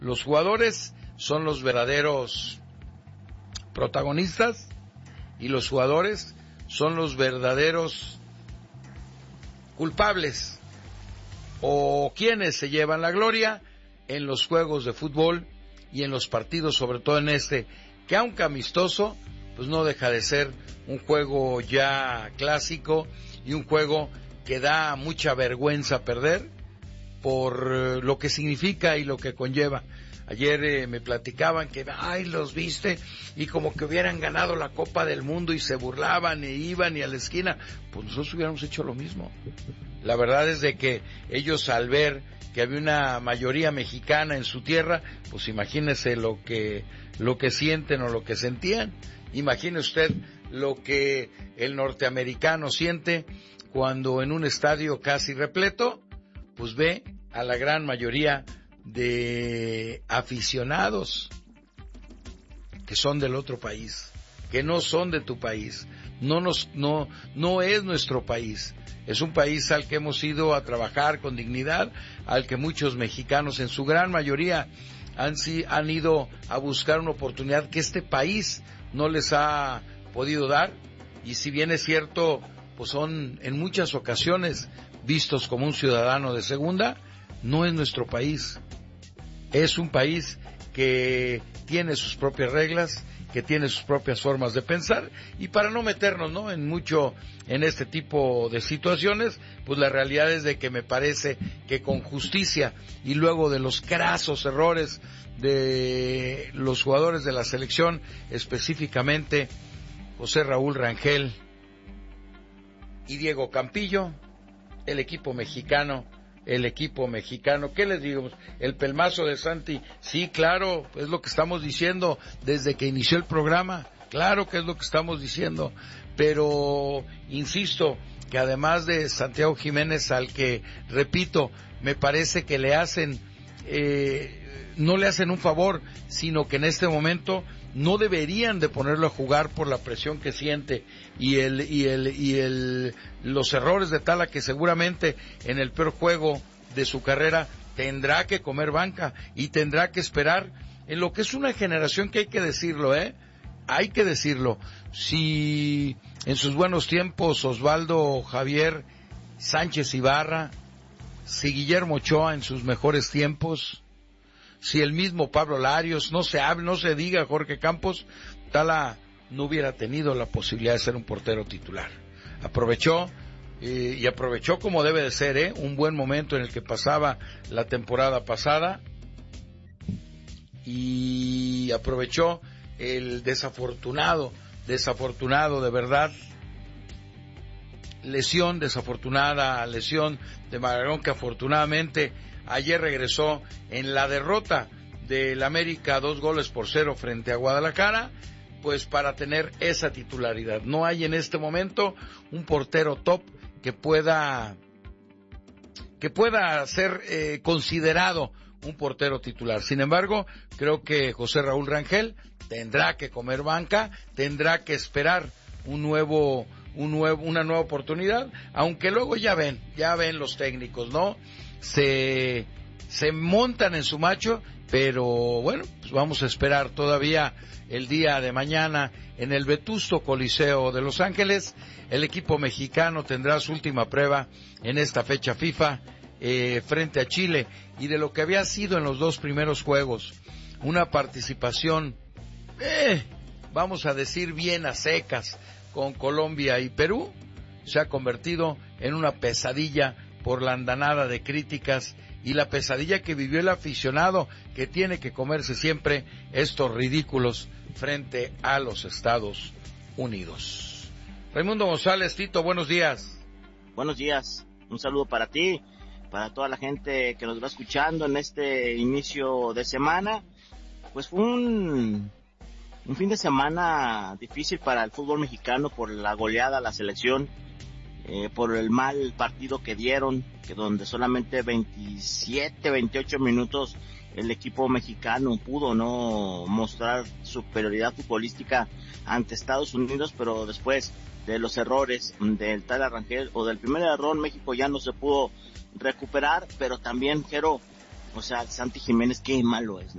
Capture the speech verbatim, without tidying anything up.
Los jugadores son los verdaderos protagonistas y los jugadores son los verdaderos culpables o quienes se llevan la gloria en los juegos de fútbol y en los partidos, sobre todo en este, que aunque amistoso, pues no deja de ser un juego ya clásico y un juego que da mucha vergüenza perder por eh, lo que significa y lo que conlleva. Ayer eh, me platicaban que, ay, los viste, y como que hubieran ganado la Copa del Mundo y se burlaban e iban y a la esquina. Pues nosotros hubiéramos hecho lo mismo. La verdad es de que ellos, al ver que había una mayoría mexicana en su tierra, pues imagínese lo que, lo que sienten o lo que sentían. Imagine usted lo que el norteamericano siente cuando en un estadio casi repleto, pues ve a la gran mayoría de aficionados que son del otro país, que no son de tu país, no nos, no, no es nuestro país, es un país al que hemos ido a trabajar con dignidad, al que muchos mexicanos en su gran mayoría han, han ido a buscar una oportunidad que este país no les ha podido dar, y si bien es cierto, pues son en muchas ocasiones vistos como un ciudadano de segunda, no es nuestro país. Es un país que tiene sus propias reglas, que tiene sus propias formas de pensar, y para no meternos, ¿no?, en mucho en este tipo de situaciones, pues la realidad es de que me parece que con justicia y luego de los crasos errores de los jugadores de la selección, específicamente José Raúl Rangel y Diego Campillo, el equipo mexicano el equipo mexicano, ¿qué les digo? El pelmazo de Santi, sí, claro, es lo que estamos diciendo desde que inició el programa, claro que es lo que estamos diciendo, pero insisto que además de Santiago Jiménez, al que, repito, me parece que le hacen, eh, no le hacen un favor, sino que en este momento no deberían de ponerlo a jugar por la presión que siente y el y el y el los errores de Tala, que seguramente en el peor juego de su carrera tendrá que comer banca y tendrá que esperar en lo que es una generación que hay que decirlo, eh hay que decirlo, si en sus buenos tiempos Osvaldo Javier Sánchez Ibarra, si Guillermo Ochoa en sus mejores tiempos, si el mismo Pablo Larios, no se hable, no se diga Jorge Campos, Tala no hubiera tenido la posibilidad de ser un portero titular. Aprovechó, eh, y aprovechó como debe de ser, eh, un buen momento en el que pasaba la temporada pasada, y aprovechó el desafortunado, desafortunado de verdad, lesión, desafortunada lesión de Malagón, que afortunadamente ayer regresó en la derrota del América dos goles por cero frente a Guadalajara, pues para tener esa titularidad. No hay en este momento un portero top que pueda que pueda ser eh, considerado un portero titular. Sin embargo, creo que José Raúl Rangel tendrá que comer banca, tendrá que esperar un nuevo un nuevo una nueva oportunidad, aunque luego ya ven, ya ven los técnicos, ¿no? se se montan en su macho, pero bueno, pues vamos a esperar todavía el día de mañana en el vetusto Coliseo de Los Ángeles. El equipo mexicano tendrá su última prueba en esta fecha FIFA eh, frente a Chile, y de lo que había sido en los dos primeros juegos una participación, eh, vamos a decir bien a secas, con Colombia y Perú, se ha convertido en una pesadilla por la andanada de críticas y la pesadilla que vivió el aficionado, que tiene que comerse siempre estos ridículos frente a los Estados Unidos. Raimundo González, Tito, buenos días. Buenos días, un saludo para ti, para toda la gente que nos va escuchando en este inicio de semana. Pues fue un, un fin de semana difícil para el fútbol mexicano por la goleada a la selección. Eh, por el mal partido que dieron, que donde solamente veintisiete, veintiocho minutos el equipo mexicano pudo no mostrar superioridad futbolística ante Estados Unidos, pero después de los errores del Tala Rangel o del primer error, México ya no se pudo recuperar. Pero también, Jero, o sea, Santi Jiménez, qué malo es,